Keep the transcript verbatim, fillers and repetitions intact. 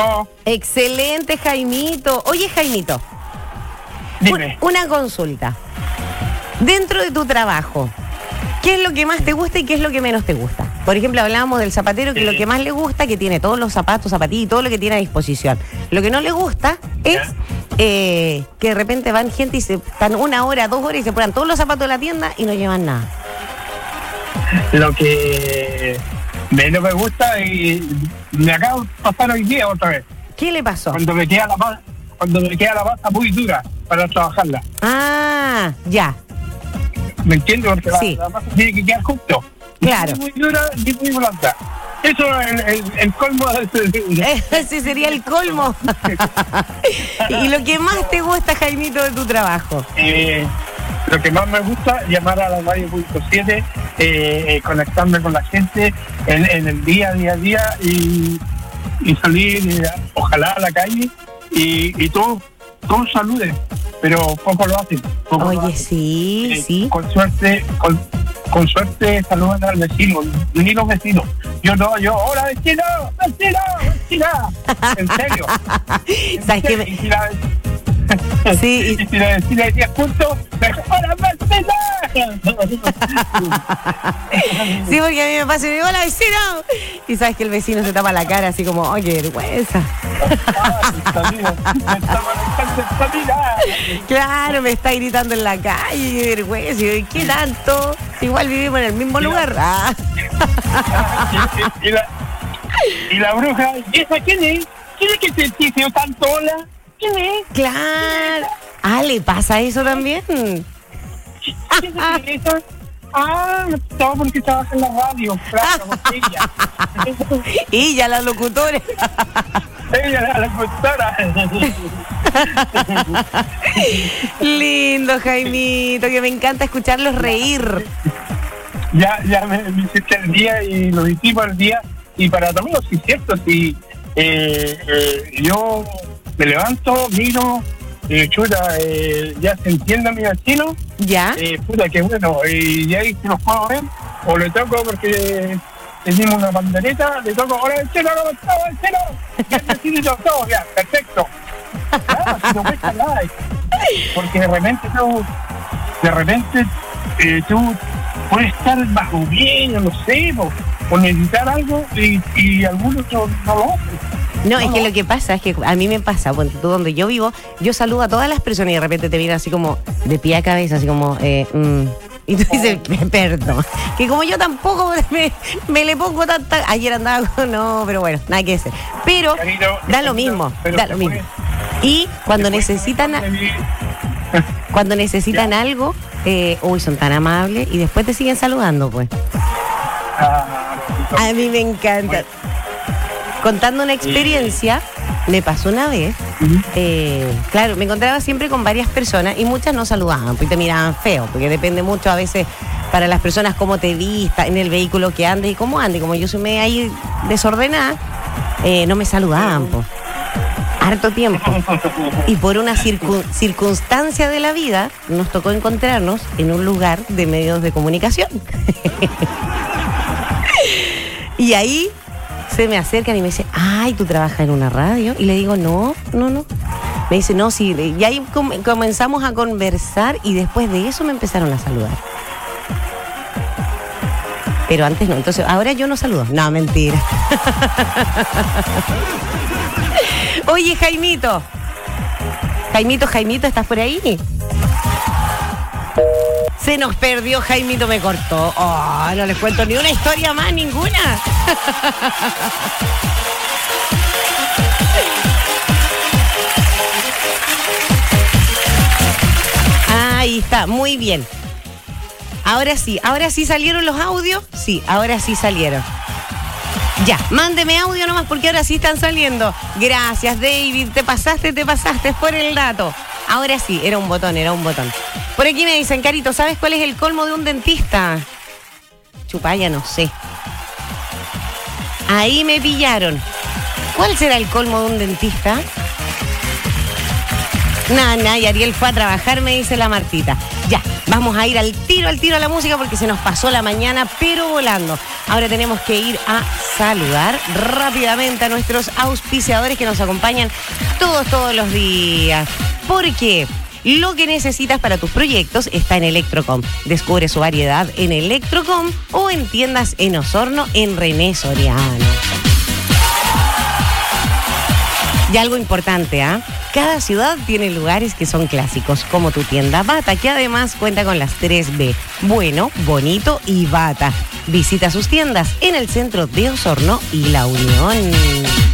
Excelente, Jaimito. Oye, Jaimito, Dime. un- una consulta. Dentro de tu trabajo, ¿qué es lo que más te gusta y qué es lo que menos te gusta? Por ejemplo, hablábamos del zapatero, que Sí. lo que más le gusta, que tiene todos los zapatos, zapatillas y todo lo que tiene a disposición. Lo que no le gusta es Ya. eh, que de repente van gente y se están una hora, dos horas y se ponen todos los zapatos de la tienda y no llevan nada. Lo que menos me gusta y me acabo de pasar hoy día otra vez. ¿Qué le pasó? Cuando me queda la masa, cuando me queda la masa muy dura para trabajarla. Ah, ya. ¿Me entiendes? Porque la- Sí. la, masa tiene que quedar justo. Claro. Ni muy dura ni muy blanda. Eso es el, el, el colmo de... Ese sería el colmo. Y lo que más te gusta, Jaimito, de tu trabajo. Eh, lo que más me gusta, llamar a la radio punto siete, eh, eh, conectarme con la gente en, en el día, día a día y, y salir, eh, ojalá a la calle y, y todos, todos saluden, pero poco lo hacen. Poco lo Oye, hacen. sí, Eh, sí. Con suerte, con, con suerte saludan al vecino, ni los vecinos. Yo no, yo, hola vecino, vecino, vecina. En serio. En ¿Sabes qué serio. me- Y si la- Sí, y si la vecina decía juntos, ¡hola vecina! Sí, porque a mí me pasa y me digo, hola vecino. Y sabes que el vecino se tapa la cara así como, oye, qué vergüenza. Claro, me está gritando en la calle, qué vergüenza. Y yo, ¿qué tanto? Igual vivimos en el mismo lugar. Ah. y, y la, y la bruja, ¿y esa quién es? ¿Quién es que te dice tanto hola? ¿Quién es? Claro. Ah, ¿le pasa eso también? ¿Quién es esa? Ah, todo porque trabaja en la radio, claro, ella. Y ya la locutora. Ella era la locutora. Lindo, Jaimito, que me encanta escucharlos reír. Ya, ya me, me hiciste el día y lo hicimos el día. Y para todos, sí es cierto, si eh, eh, yo me levanto, miro, eh, chuta, eh, ya se entiende a mi vecino, ¿Ya? eh, puta, qué bueno, y ya ahí si los puedo ver, o le toco porque hicimos una bandereta, le toco, hola vecino, hola vecino, ya el vecino todo, ya, perfecto. Claro, si no cuesta nada, porque de repente tú, de repente eh, tú puedes estar bajo bien, o no sé, o, o necesitar algo y, y algunos no, no lo hacen. No, es que lo que pasa es que a mí me pasa, bueno, tú donde yo vivo, yo saludo a todas las personas y de repente te vienen así como de pie a cabeza, así como, eh, mm, y tú dices, perdón, que como yo tampoco me, me le pongo tanta, ayer andaba con, no, pero bueno, nada que hacer, pero Carito, da lo mismo, pero da se lo mismo. puede- Y cuando se puede necesitan, a- vivir. cuando necesitan algo, eh, uy, son tan amables y después te siguen saludando, pues. Ah, A mí me encanta. Contando una experiencia, me pasó una vez, eh, claro, me encontraba siempre con varias personas y muchas no saludaban, porque te miraban feo, porque depende mucho a veces para las personas cómo te vista en el vehículo que andes y cómo andes. Como yo soy medio ahí desordenada, eh, no me saludaban, po. Harto tiempo. Y por una circun- circunstancia de la vida, nos tocó encontrarnos en un lugar de medios de comunicación. Y ahí se me acercan y me dice, ay, ¿tú trabajas en una radio? Y le digo, no, no, no. Me dice, no, sí. Y ahí com- comenzamos a conversar y después de eso me empezaron a saludar. Pero antes no, entonces ahora yo no saludo. No, mentira. Oye, Jaimito. Jaimito, Jaimito, ¿estás por ahí? Se nos perdió, Jaimito me cortó. Oh, no les cuento ni una historia más, ninguna. Ahí está, muy bien. Ahora sí, ahora sí salieron los audios. Sí, ahora sí salieron. Ya, mándeme audio nomás porque ahora sí están saliendo. Gracias, David, te pasaste, te pasaste por el dato. Ahora sí, era un botón, era un botón. Por aquí me dicen, Carito, ¿sabes cuál es el colmo de un dentista? Chupaya, no sé. Ahí me pillaron. ¿Cuál será el colmo de un dentista? Nada, nada, y Ariel fue a trabajar, me dice la Martita. Ya, Vamos a ir al tiro, al tiro a la música porque se nos pasó la mañana, pero volando. Ahora tenemos que ir a saludar rápidamente a nuestros auspiciadores que nos acompañan todos, todos los días. Porque lo que necesitas para tus proyectos está en Electrocom. Descubre su variedad en Electrocom o en tiendas en Osorno en René Soriano. Y algo importante, ¿ah? ¿eh? Cada ciudad tiene lugares que son clásicos, como tu tienda Bata, que además cuenta con las tres B, bueno, bonito y Bata. Visita sus tiendas en el centro de Osorno y La Unión.